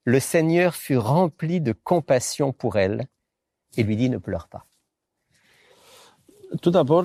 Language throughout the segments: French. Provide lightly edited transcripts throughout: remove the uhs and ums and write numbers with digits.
le Seigneur fut rempli de compassion pour elle et lui dit « Ne pleure pas ». Tout d'abord,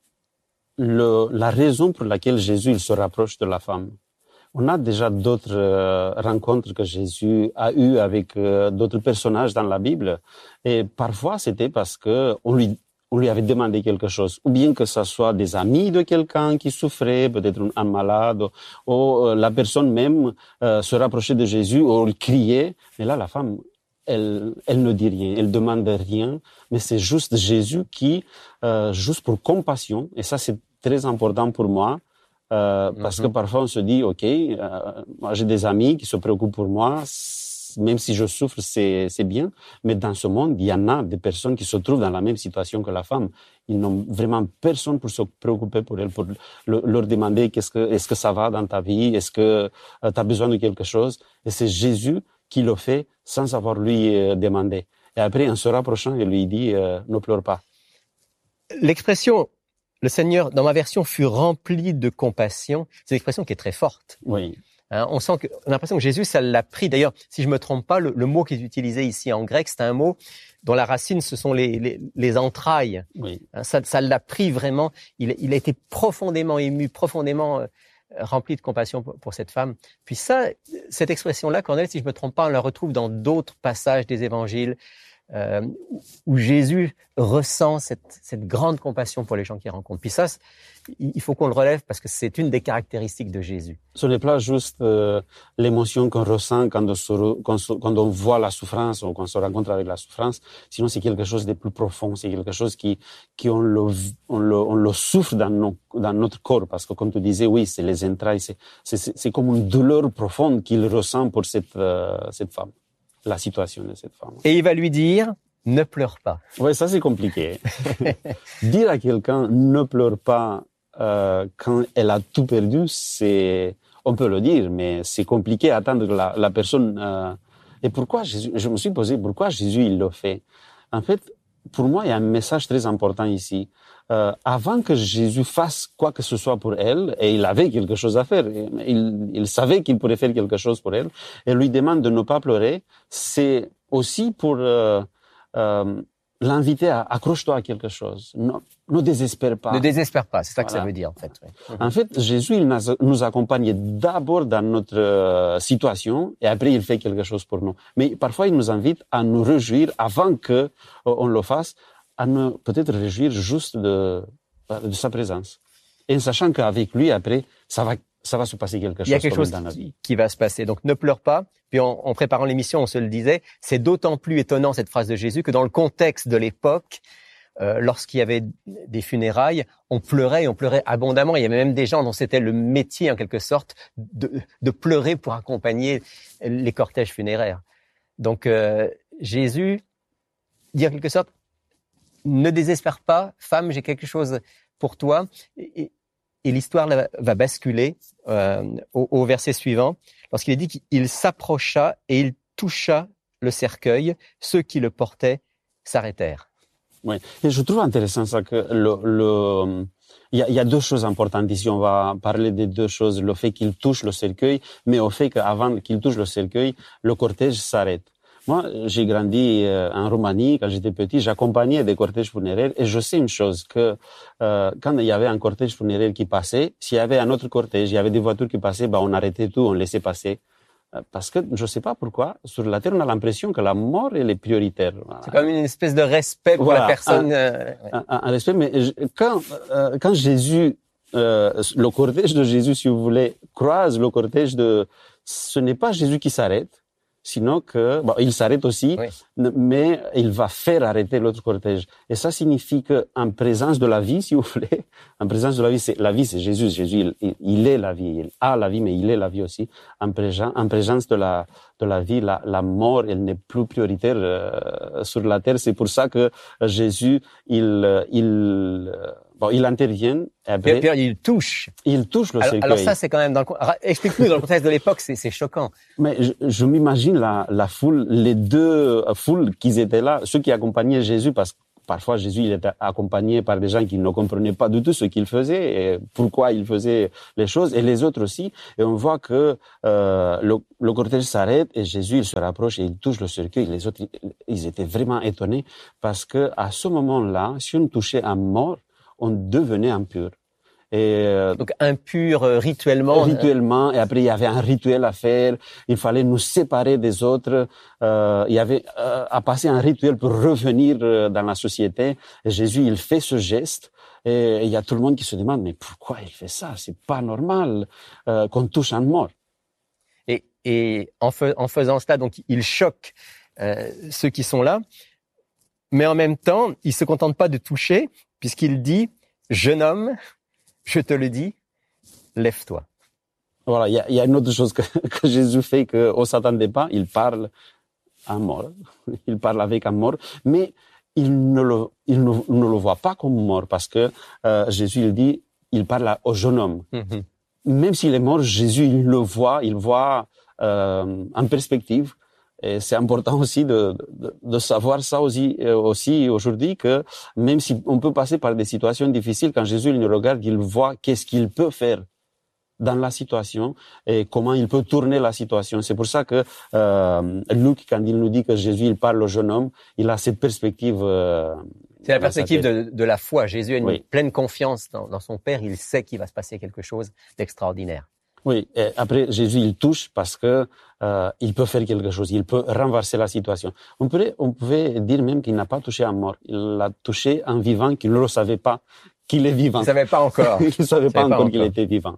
la raison pour laquelle Jésus il se rapproche de la femme. On a déjà d'autres rencontres que Jésus a eues avec d'autres personnages dans la Bible. Et parfois, c'était parce que on lui avait demandé quelque chose. Ou bien que ce soit des amis de quelqu'un qui souffrait, peut-être un malade, ou la personne même se rapprochait de Jésus, ou elle criait. Mais là, la femme, elle ne dit rien, elle demande rien. Mais c'est juste Jésus qui, juste pour compassion, et ça c'est très important pour moi, parce que parfois on se dit, ok, moi j'ai des amis qui se préoccupent pour moi, même si je souffre, c'est bien. Mais dans ce monde, il y en a des personnes qui se trouvent dans la même situation que la femme. Ils n'ont vraiment personne pour se préoccuper pour elles, pour leur demander est-ce que ça va dans ta vie, est-ce que tu as besoin de quelque chose. Et c'est Jésus qui le fait sans avoir lui demandé. Et après, en se rapprochant, il lui dit, ne pleure pas. L'expression le Seigneur, dans ma version, fut rempli de compassion. C'est une expression qui est très forte. Oui. Hein, on a l'impression que Jésus, ça l'a pris. D'ailleurs, si je me trompe pas, le mot qui est utilisé ici en grec, c'est un mot dont la racine, ce sont les entrailles. Oui. Hein, ça l'a pris vraiment. Il a été profondément ému, profondément rempli de compassion pour cette femme. Puis cette expression-là, Cornel, si je me trompe pas, on la retrouve dans d'autres passages des évangiles. Où Jésus ressent cette grande compassion pour les gens qu'il rencontre. Puis ça, il faut qu'on le relève parce que c'est une des caractéristiques de Jésus. Ce n'est pas juste l'émotion qu'on ressent quand on voit la souffrance ou quand on se rencontre avec la souffrance, sinon c'est quelque chose de plus profond, c'est quelque chose on le souffre dans notre corps, parce que comme tu disais, oui, c'est les entrailles, c'est comme une douleur profonde qu'il ressent pour cette femme. La situation de cette femme. Et il va lui dire, ne pleure pas. Oui, ça c'est compliqué. Dire à quelqu'un, ne pleure pas quand elle a tout perdu, on peut le dire, mais c'est compliqué à attendre que la personne... Et pourquoi je me suis posé, pourquoi Jésus il le fait? En fait, pour moi, il y a un message très important ici. Avant que Jésus fasse quoi que ce soit pour elle, et il avait quelque chose à faire, il savait qu'il pourrait faire quelque chose pour elle, et lui demande de ne pas pleurer, c'est aussi pour l'inviter à accroche-toi à quelque chose. Ne désespère pas. Ne désespère pas, c'est ça que Voilà. ça veut dire en fait. Oui. En fait, Jésus il nous accompagne d'abord dans notre situation, et après il fait quelque chose pour nous. Mais parfois il nous invite à nous réjouir avant que on le fasse, à ne peut-être réjouir juste de sa présence. Et en sachant qu'avec lui, après, ça va se passer quelque chose. Il y a quelque chose dans notre vie. qui va se passer. Donc, ne pleure pas. Puis, en préparant l'émission, on se le disait, c'est d'autant plus étonnant cette phrase de Jésus que dans le contexte de l'époque, lorsqu'il y avait des funérailles, on pleurait abondamment. Il y avait même des gens dont c'était le métier, en quelque sorte, de pleurer pour accompagner les cortèges funéraires. Donc, Jésus dit en quelque sorte, ne désespère pas, femme, j'ai quelque chose pour toi. Et l'histoire va basculer au verset suivant, lorsqu'il est dit qu'il s'approcha et il toucha le cercueil. Ceux qui le portaient s'arrêtèrent. Oui, et je trouve intéressant ça que il y a deux choses importantes ici. On va parler des deux choses, le fait qu'il touche le cercueil, mais au fait qu'avant qu'il touche le cercueil, le cortège s'arrête. Moi, j'ai grandi en Roumanie. Quand j'étais petit, j'accompagnais des cortèges funéraires et je sais une chose, que quand il y avait un cortège funéraire qui passait, s'il y avait un autre cortège, il y avait des voitures qui passaient, on arrêtait tout, on laissait passer. Parce que je ne sais pas pourquoi, sur la Terre, on a l'impression que la mort, elle est prioritaire. C'est comme une espèce de respect pour la personne. Un respect, mais quand Jésus, le cortège de Jésus, si vous voulez, croise le cortège ce n'est pas Jésus qui s'arrête, sinon il s'arrête aussi, oui. Mais il va faire arrêter l'autre cortège. Et ça signifie que, en présence de la vie, si vous voulez, en présence de la vie, c'est Jésus. Jésus, il est la vie. Il a la vie, mais il est la vie aussi. En présence de la vie, la mort, elle n'est plus prioritaire sur la terre. C'est pour ça que Jésus, il intervient. Et après, il touche. Il touche le cercueil. Alors ça, c'est quand même explique-nous dans le contexte de l'époque, c'est choquant. Mais je m'imagine la foule, les deux foules qui étaient là, ceux qui accompagnaient Jésus, parce que parfois Jésus il était accompagné par des gens qui ne comprenaient pas du tout ce qu'il faisait et pourquoi il faisait les choses, et les autres aussi. Et on voit que le cortège s'arrête et Jésus il se rapproche et il touche le cercueil. Les autres ils étaient vraiment étonnés parce que à ce moment-là, si on touchait un mort, on devenait impur. Donc impur rituellement. Rituellement, et après il y avait un rituel à faire, il fallait nous séparer des autres, il y avait à passer un rituel pour revenir dans la société. Et Jésus, il fait ce geste, et il y a tout le monde qui se demande, mais pourquoi il fait ça? C'est pas normal qu'on touche un mort. Et en faisant cela, donc il choque ceux qui sont là, mais en même temps, il se contente pas de toucher, puisqu'il dit, jeune homme, je te le dis, lève-toi. Voilà, il y a une autre chose que Jésus fait qu'on s'attendait pas. Il parle à un mort. Il parle avec un mort, mais il ne le voit pas comme mort parce que Jésus il dit, il parle au jeune homme. Mm-hmm. Même s'il est mort, Jésus il le voit, il voit en perspective. Et c'est important aussi de savoir ça aussi aujourd'hui, que même si on peut passer par des situations difficiles, quand Jésus il nous regarde, il voit qu'est-ce qu'il peut faire dans la situation et comment il peut tourner la situation. C'est pour ça que Luc, quand il nous dit que Jésus il parle au jeune homme, il a cette perspective. C'est la perspective de la foi. Jésus a une pleine confiance dans son Père. Il sait qu'il va se passer quelque chose d'extraordinaire. Oui, et après Jésus il touche parce que il peut faire quelque chose, il peut renverser la situation. On pouvait dire même qu'il n'a pas touché un mort, il l'a touché un vivant qui ne le savait pas qu'il est vivant. Il savait pas encore. Il savait pas encore qu'il était vivant.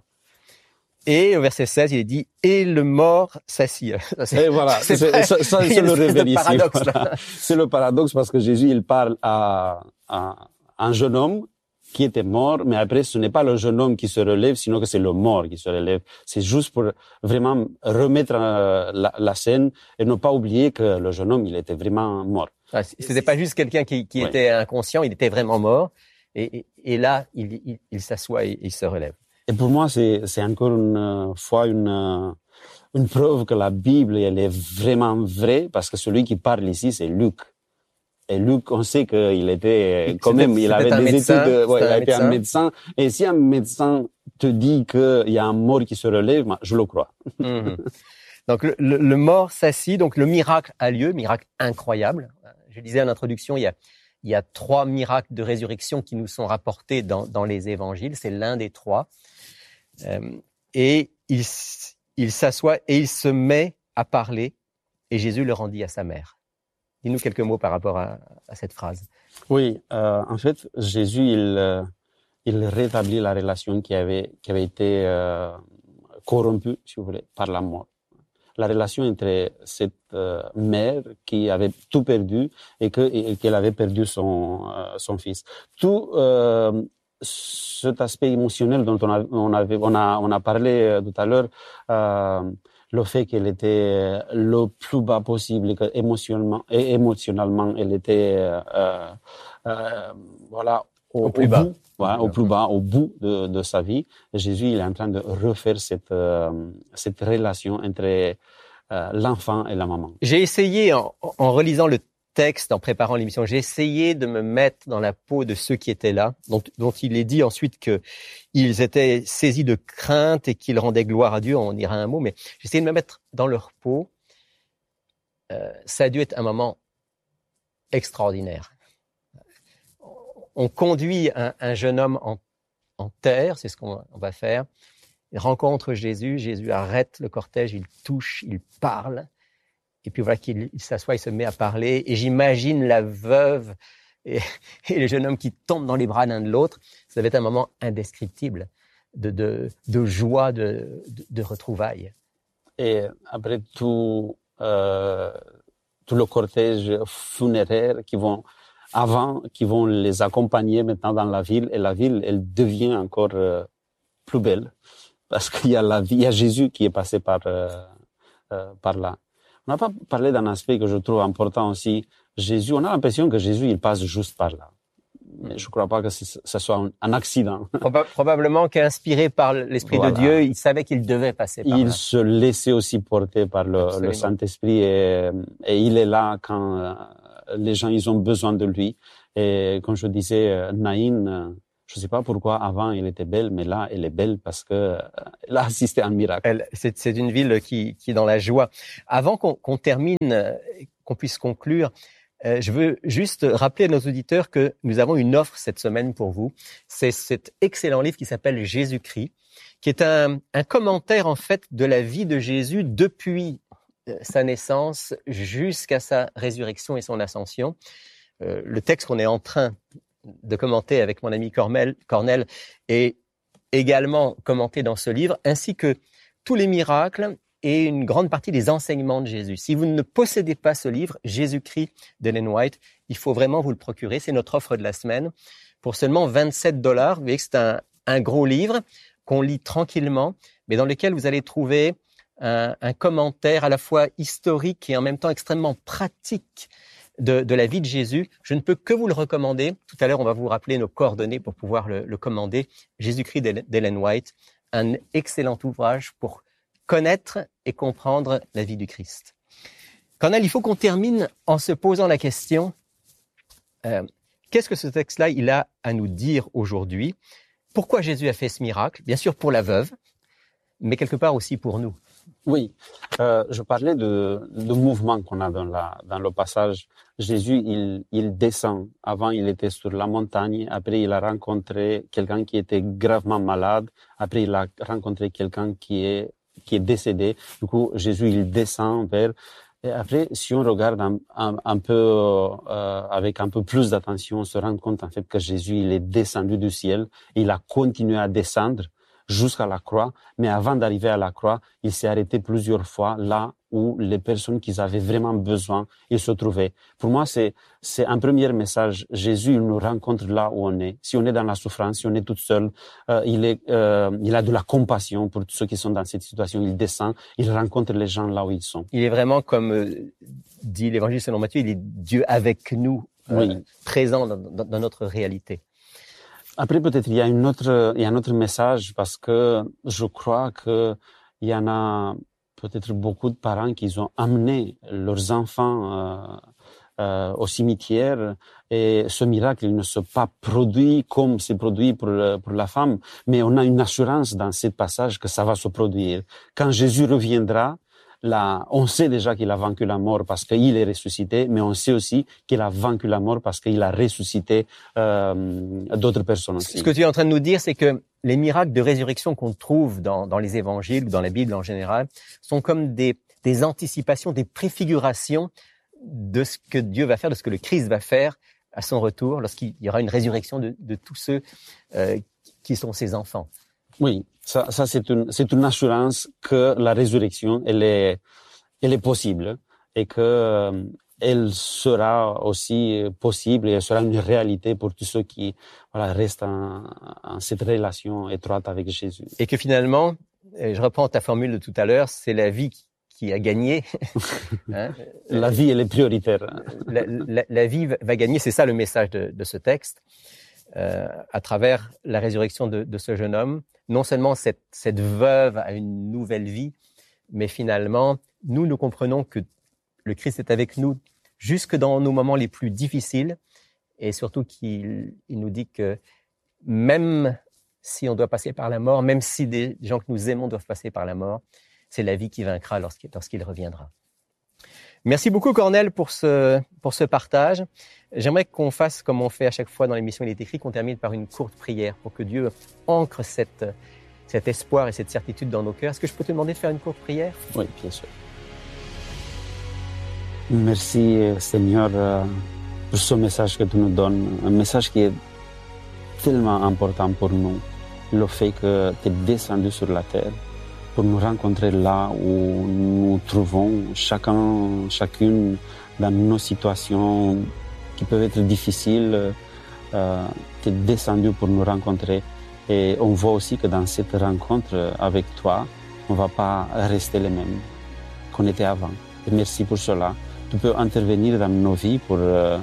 Et au verset 16, il est dit et le mort s'assit. Et voilà, c'est le réveil ici. Voilà. C'est le paradoxe parce que Jésus il parle à un jeune homme qui était mort, mais après, ce n'est pas le jeune homme qui se relève, sinon que c'est le mort qui se relève. C'est juste pour vraiment remettre la scène et ne pas oublier que le jeune homme, il était vraiment mort. Ah, c'était pas juste quelqu'un qui était inconscient, il était vraiment mort. Et là, il s'assoit et il se relève. Et pour moi, c'est encore une fois une preuve que la Bible, elle est vraiment vraie, parce que celui qui parle ici, c'est Luc. Et Luc, on sait qu'il était, quand même, il avait des études, il a été un médecin. Et si un médecin te dit qu'il y a un mort qui se relève, je le crois. Mmh. Donc, le mort s'assit, donc le miracle a lieu, miracle incroyable. Je disais en introduction, il y a 3 miracles de résurrection qui nous sont rapportés dans les évangiles. C'est l'un des 3. Et il s'assoit et il se met à parler, et Jésus le rendit à sa mère. Dis-nous quelques mots par rapport à cette phrase. Oui, en fait, Jésus, il rétablit la relation qui avait été corrompue, si vous voulez, par la mort. La relation entre cette mère qui avait tout perdu et qu'elle avait perdu son fils. Tout cet aspect émotionnel dont on a parlé tout à l'heure. Le fait qu'elle était le plus bas possible, que émotionnellement, elle était au plus bas. Voilà, au plus bas, au bout de sa vie. Et Jésus, il est en train de refaire cette relation entre l'enfant et la maman. J'ai essayé, en relisant le texte, en préparant l'émission, j'ai essayé de me mettre dans la peau de ceux qui étaient là, dont il est dit ensuite qu'ils étaient saisis de crainte et qu'ils rendaient gloire à Dieu, on dira un mot, mais j'ai essayé de me mettre dans leur peau. Ça a dû être un moment extraordinaire. On conduit un jeune homme en terre, c'est ce qu'on va faire. Il rencontre Jésus, Jésus arrête le cortège, il touche, il parle. Et puis voilà qu'il s'assoit, il se met à parler. Et j'imagine la veuve et le jeune homme qui tombent dans les bras l'un de l'autre. Ça devait être un moment indescriptible de joie, de retrouvailles. Et après tout le cortège funéraire qui vont les accompagner maintenant dans la ville. Et la ville, elle devient encore plus belle. Parce qu'il y a Jésus qui est passé par là. On n'a pas parlé d'un aspect que je trouve important aussi. Jésus, on a l'impression que Jésus, il passe juste par là. Mais je ne crois pas que ça soit un accident. Probablement qu'inspiré par l'Esprit de Dieu, il savait qu'il devait passer par là. Il se laissait aussi porter par le Saint-Esprit et il est là quand les gens ils ont besoin de lui. Et comme je disais, Naïn, je ne sais pas pourquoi avant elle était belle, mais là elle est belle parce que elle a assisté à un miracle. C'est une ville qui est dans la joie. Avant qu'on termine, qu'on puisse conclure, je veux juste rappeler à nos auditeurs que nous avons une offre cette semaine pour vous. C'est cet excellent livre qui s'appelle Jésus-Christ, qui est un commentaire en fait de la vie de Jésus depuis sa naissance jusqu'à sa résurrection et son ascension. Le texte qu'on est en train de commenter avec mon ami Cornel est également commenté dans ce livre, ainsi que tous les miracles et une grande partie des enseignements de Jésus. Si vous ne possédez pas ce livre, Jésus-Christ d'Ellen White, il faut vraiment vous le procurer. C'est notre offre de la semaine pour seulement $27. Vous voyez que c'est un gros livre qu'on lit tranquillement, mais dans lequel vous allez trouver un commentaire à la fois historique et en même temps extrêmement pratique de la vie de Jésus. Je ne peux que vous le recommander. Tout à l'heure, on va vous rappeler nos coordonnées pour pouvoir le commander. Jésus-Christ d'Ellen White, un excellent ouvrage pour connaître et comprendre la vie du Christ. Cornel, il faut qu'on termine en se posant la question, qu'est-ce que ce texte-là, il a à nous dire aujourd'hui? Pourquoi Jésus a fait ce miracle? Bien sûr pour la veuve, mais quelque part aussi pour nous. Oui, je parlais de mouvement qu'on a dans le passage. Jésus, il descend. Avant, il était sur la montagne. Après, il a rencontré quelqu'un qui était gravement malade. Après, il a rencontré quelqu'un qui est décédé. Du coup, Jésus, il descend vers. Et après, si on regarde un peu avec un peu plus d'attention, on se rend compte en fait que Jésus, il est descendu du ciel. Il a continué à descendre jusqu'à la croix, mais avant d'arriver à la croix, il s'est arrêté plusieurs fois là où les personnes qui avaient vraiment besoin, ils se trouvaient. Pour moi, c'est un premier message. Jésus, il nous rencontre là où on est. Si on est dans la souffrance, si on est toute seule, il a de la compassion pour tous ceux qui sont dans cette situation. Il descend, il rencontre les gens là où ils sont. Il est vraiment, comme dit l'Évangile selon Matthieu, il est Dieu avec nous, oui. Présent dans notre réalité. Après, peut-être il y a un autre message parce que je crois que il y en a peut-être beaucoup de parents qui ont amené leurs enfants au cimetière et ce miracle il ne s'est pas produit comme c'est produit pour la femme, mais on a une assurance dans ce passage que ça va se produire. Quand Jésus reviendra, là, on sait déjà qu'il a vaincu la mort parce qu'il est ressuscité, mais on sait aussi qu'il a vaincu la mort parce qu'il a ressuscité d'autres personnes aussi. Ce que tu es en train de nous dire, c'est que les miracles de résurrection qu'on trouve dans les évangiles ou dans la Bible en général sont comme des anticipations, des préfigurations de ce que Dieu va faire, de ce que le Christ va faire à son retour lorsqu'il y aura une résurrection de tous ceux qui sont ses enfants. Oui, ça c'est une assurance que la résurrection elle est possible et que elle sera aussi possible et elle sera une réalité pour tous ceux qui restent en cette relation étroite avec Jésus. Et que finalement, je reprends ta formule de tout à l'heure, c'est la vie qui a gagné. Hein? La vie elle est prioritaire. La vie va gagner, c'est ça le message de ce texte. À travers la résurrection de ce jeune homme, non seulement cette veuve a une nouvelle vie, mais finalement, nous comprenons que le Christ est avec nous jusque dans nos moments les plus difficiles et surtout qu'il nous dit que même si on doit passer par la mort, même si des gens que nous aimons doivent passer par la mort, c'est la vie qui vaincra lorsqu'il reviendra. Merci beaucoup, Cornel, pour ce partage. J'aimerais qu'on fasse comme on fait à chaque fois dans l'émission Il est écrit, qu'on termine par une courte prière pour que Dieu ancre cet espoir et cette certitude dans nos cœurs. Est-ce que je peux te demander de faire une courte prière? Oui, bien sûr. Merci, Seigneur, pour ce message que tu nous donnes. Un message qui est tellement important pour nous. Le fait que tu es descendu sur la terre pour nous rencontrer là où nous trouvons chacune dans nos situations qui peuvent être difficiles. Tu es descendu pour nous rencontrer et on voit aussi que dans cette rencontre avec toi, on ne va pas rester les mêmes qu'on était avant. Et merci pour cela. Tu peux intervenir dans nos vies pour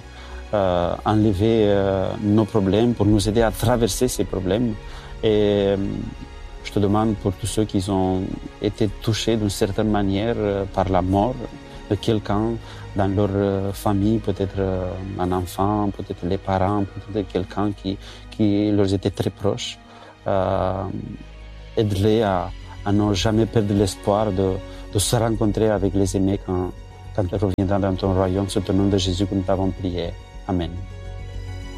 enlever nos problèmes, pour nous aider à traverser ces problèmes. Et je te demande pour tous ceux qui ont été touchés d'une certaine manière par la mort, de quelqu'un dans leur famille, peut-être un enfant, peut-être les parents, peut-être quelqu'un qui leur était très proche. Aide-les à ne jamais perdre l'espoir de se rencontrer avec les aimés quand tu reviendras dans ton royaume. C'est au nom de Jésus que nous t'avons prié. Amen.